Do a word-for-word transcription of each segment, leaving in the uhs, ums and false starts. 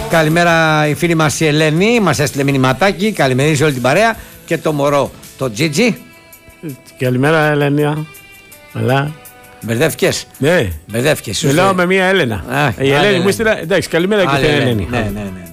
Καλημέρα η φίλη μας η Ελένη, μας έστειλε μηνυματάκι. Καλημερίζει όλη την παρέα και το μωρό, το Τζίτζι. Καλημέρα Ελένια. Ελά. Μπερδεύκες. Ναι. Μπερδεύκες. Μιλάω με μία Έλενα. Α, η Ελένη Έλενα. μου έστειλε. Εντάξει, καλημέρα και την Ελένη. Ναι, ναι, ναι, ναι.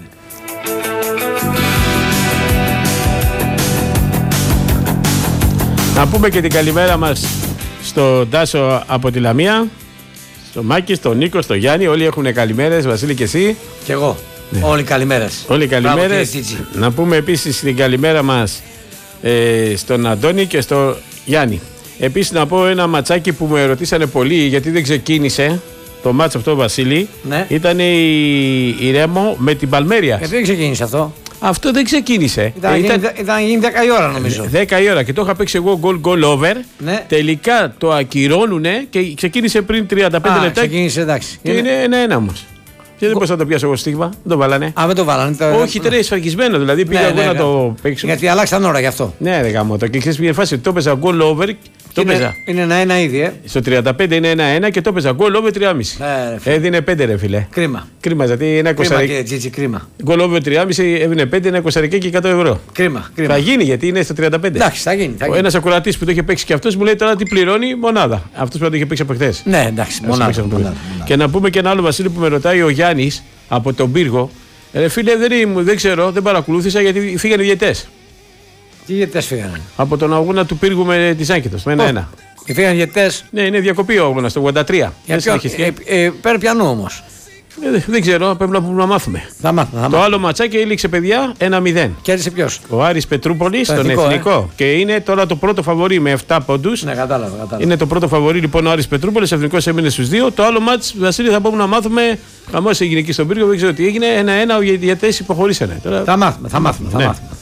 Να πούμε και την καλημέρα μας στον Τάσο από τη Λαμία, στον Μάκη, στον Νίκο, στον Γιάννη. Όλοι έχουν καλημέρες, Βασίλη και εσύ. Κι εγώ. Ναι. Όλοι καλημέρες. Όλοι καλημέρες. Μπράβο, να πούμε επίσης την καλημέρα μας ε, στον Αντώνη και στον Γιάννη. Επίσης να πω ένα ματσάκι που με ρωτήσανε πολύ γιατί δεν ξεκίνησε το μάτς αυτό, Βασίλη. Ναι. Ήταν η, η Ρέμο με την Παλμέρια. Γιατί δεν ξεκίνησε αυτό. Αυτό δεν ξεκίνησε. Ήταν, ε, ήταν... ήταν γίνει δέκα η ώρα νομίζω. δέκα η ώρα και το είχα παίξει εγώ goal, goal over. Ναι. Τελικά το ακυρώνουνε και ξεκίνησε πριν τριάντα πέντε Α, λεπτά. ξεκίνησε, εντάξει. Και είναι ένα-ένα όμως. Και δεν μπορούσα να το πιάσω εγώ στίγμα. Δεν το βάλανε. Α, δεν το βάλανε. Το... Όχι, τώρα σφραγισμένο. Δηλαδή πήγα ναι, εγώ ναι, να ναι. το παίξω. Γιατί αλλάξαν ώρα γι' αυτό. Ναι, ρε γάμο το. Και ξέρεις μια φάση το έπαιζα goal over. Το είναι, έπαιζα. είναι ένα-ένα ήδη, ε. Στο τριάντα πέντε είναι ένα-ένα και το έπαιζα goal over τρία κόμμα πέντε. Ε, Έδινε πέντε ρε φίλε. Κρίμα. Κρίμα, γιατί είναι Κρίμα είκοσι. κύριε Τζίτζι, κρίμα. Goal over τρία κόμμα πέντε έδινε πέντε, είναι είκοσι και εκατό ευρώ. Κρίμα, κρίμα. Θα γίνει γιατί είναι στο τριάντα πέντε. Εντάξει, θα γίνει. Θα γίνει. Ο ένα ακροατή που το είχε παίξει και αυτό μου λέει τώρα τι πληρώνει μονάδα. Αυτό που το είχε παίξει από χθε. Ναι, εντάξει, μονάδα, μονάδα, μονάδα. Και να πούμε και ένα άλλο, Βασίλη, που με ρωτάει ο Γιάννη από τον Πύργο. Ε, φίλε, δεν, ήμουν, δεν ξέρω, δεν παρακολούθησα γιατί φύγανε οι διαιτές. Τι διαιτές φύγανε? Από τον αγώνα του Πύργου με τη Άκητος, με ένα-ένα. Και φύγανε διαιτές. Ναι, είναι διακοπή ο αγώνας το ογδόντα τρία. Για ποιο, ε, ε, πέρα πιανού όμως. Ε, δεν ξέρω, πρέπει να, να μάθουμε. Θα μάθουμε, θα το άλλο ματσάκι έληξε, παιδιά, ένα μηδέν. Κέρδισε ποιος? Ο Άρης Πετρούπολης στον εθνικό. εθνικό. Ε. Και είναι τώρα το πρώτο φαβορί με επτά πόντους. Ναι, κατάλαβα, κατάλαβα. Είναι το πρώτο φαβορί λοιπόν ο Άρης Πετρούπολης. Ο εθνικός έμεινε στους δύο. Το άλλο μάτς, Βασίλη, θα πούμε να μάθουμε. Χαμός έγινε εκεί στον Πύργο, δεν ξέρω τι έγινε. Ένα-ένα, οι διαιτές υποχωρήσανε. Θα μάθουμε, θα μάθουμε. Θα ναι. μάθουμε.